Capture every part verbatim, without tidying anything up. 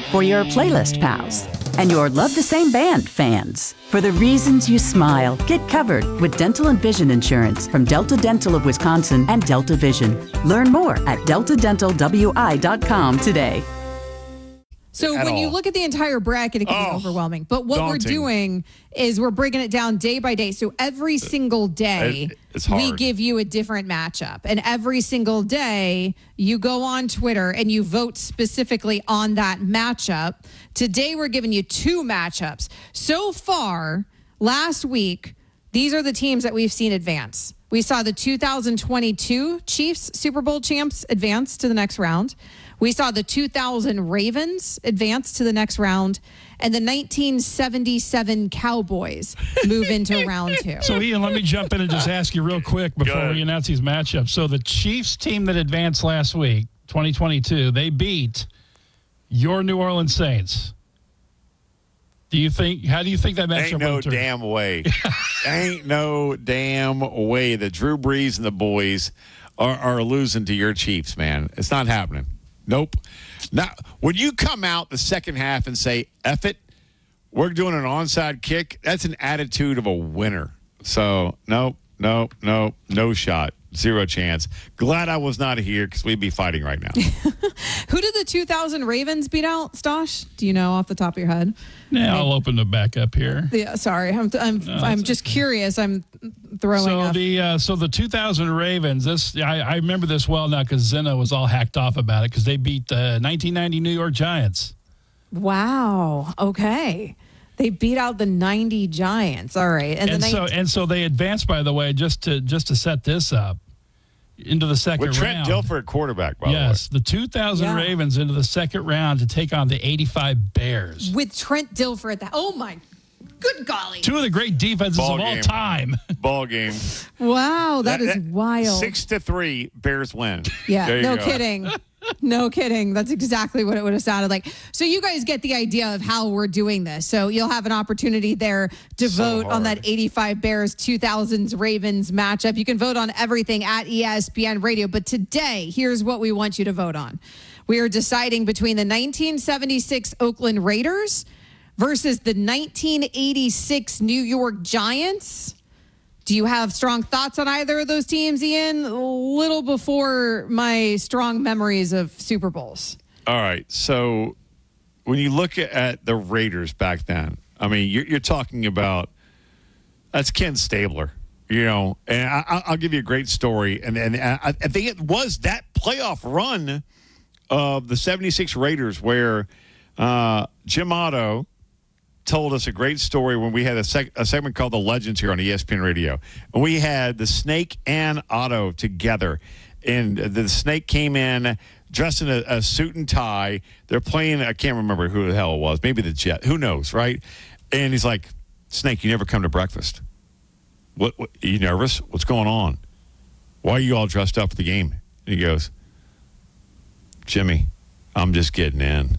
for your playlist pals and your love the same band fans. For the reasons you smile, get covered with dental and vision insurance from Delta Dental of Wisconsin and Delta Vision. Learn more at delta dental w i dot com today. So At when all. you look at the entire bracket, it can Oh, be overwhelming. But what daunting. we're doing is we're breaking it down day by day. So every single day, It- it's we hard. give you a different matchup. And every single day, you go on Twitter and you vote specifically on that matchup. Today, we're giving you two matchups. So far, last week, these are the teams that we've seen advance. We saw the two thousand twenty-two Chiefs Super Bowl champs advance to the next round. We saw the two thousand Ravens advance to the next round, and the nineteen seventy-seven Cowboys move into round two. So, Ian, let me jump in and just ask you real quick before ahead. we announce these matchups. So, the Chiefs team that advanced last week, twenty twenty-two, they beat your New Orleans Saints. Do you think? How do you think that matchup Ain't no went through? damn way. Ain't no damn way that Drew Brees and the boys are, are losing to your Chiefs, man. It's not happening. Nope. Now, when you come out the second half and say, F it, we're doing an onside kick, that's an attitude of a winner. So, nope, nope, nope, no shot. Zero chance. Glad I was not here because we'd be fighting right now. Who did the two thousand Ravens beat out, Stosh? Do you know off the top of your head? Yeah, I'll open the back up here. Yeah, sorry. I'm I'm, I'm just curious. I'm throwing So up. the uh, so the two thousand Ravens. This I, I remember this well now because Zena was all hacked off about it because they beat the nineteen ninety New York Giants. Wow. Okay. They beat out the ninety Giants. All right. And, And the so nineteen and so they advanced. By the way, just to just to set this up into the second With Trent round. Dilfer at quarterback, by Yes, the two thousand Yeah. Ravens into the second round to take on the eighty-five Bears. with Trent Dilfer at the. Oh my, good golly! Two of the great defenses Ball of all game. time. the way. Ball game. Wow, that is wild. Six to three, Bears win. Yeah, There you no go. kidding. No kidding. That's exactly what it would have sounded like. So you guys get the idea of how we're doing this. So you'll have an opportunity there to So vote on that hard. eighty-five Bears two thousands Ravens matchup. You can vote on everything at E S P N Radio. But today, here's what we want you to vote on. We are deciding between the nineteen seventy-six Oakland Raiders versus the nineteen eighty-six New York Giants. Do you have strong thoughts on either of those teams, Ian? A little before my strong memories of Super Bowls. All right. So when you look at the Raiders back then, I mean, you're, you're talking about that's Ken Stabler, you know, and I, I- I'll give you a great story. And, and I, I think it was that playoff run of the seventy-six Raiders where uh, Jim Otto told us a great story when we had a, seg- a segment called The Legends here on E S P N Radio. And we had the Snake and Otto together. And the Snake came in dressed in a, a suit and tie. They're playing, I can't remember who the hell it was, maybe the Jet, who knows, right? And he's like, Snake, you never come to breakfast. What, what are you nervous? What's going on? Why are you all dressed up for the game? And he goes, Jimmy, I'm just getting in.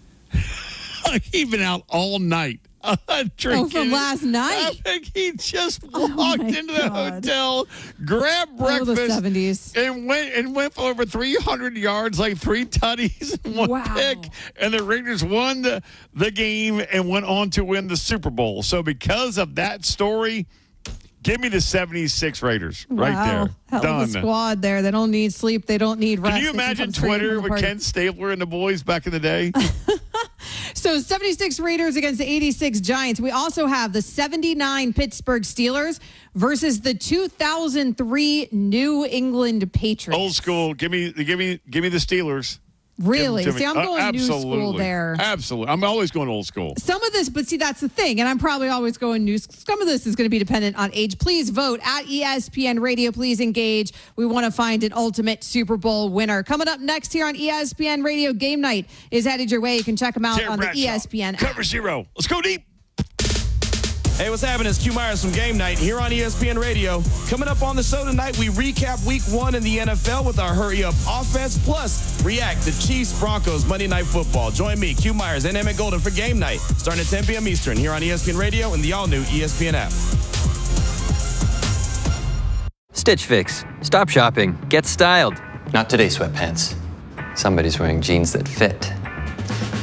He'd been out all night uh, drinking. Oh, from last night? I think he just Oh, walked my into the God. hotel, grabbed Oh, the breakfast, seventies. and went and went for over three hundred yards, like three tutties and one Wow. pick. And the Raiders won the, the game and went on to win the Super Bowl. So because of that story, give me the seventy-six Raiders right Wow. there. Hell Done. of a squad there. They don't need sleep. They don't need rest. Can you They imagine come straight Twitter from the with party. Ken Stabler and the boys back in the day? So seventy-six Raiders against the eighty-six Giants. We also have the seventy-nine Pittsburgh Steelers versus the two thousand three New England Patriots. Old school. Give me, give me, give me the Steelers. Really? Give 'em to See, me. I'm Uh, going new school absolutely. there. Absolutely. I'm always going old school. Some of this, but see, that's the thing, and I'm probably always going new. Some of this is going to be dependent on age. Please vote at E S P N Radio. Please engage. We want to find an ultimate Super Bowl winner. Coming up next here on E S P N Radio, Game Night is headed your way. You can check them out Terry on the Bradshaw, E S P N app. Cover zero. Let's go deep. Hey, what's happening? It's Q Myers from Game Night here on E S P N Radio. Coming up on the show tonight, we recap week one in the N F L with our hurry up offense, plus react to Chiefs Broncos Monday Night Football. Join me, Q Myers, and Emmett Golden for Game Night, starting at ten p.m. Eastern here on E S P N Radio and the all-new E S P N app. Stitch Fix. Stop shopping. Get styled. Not today, sweatpants. Somebody's wearing jeans that fit.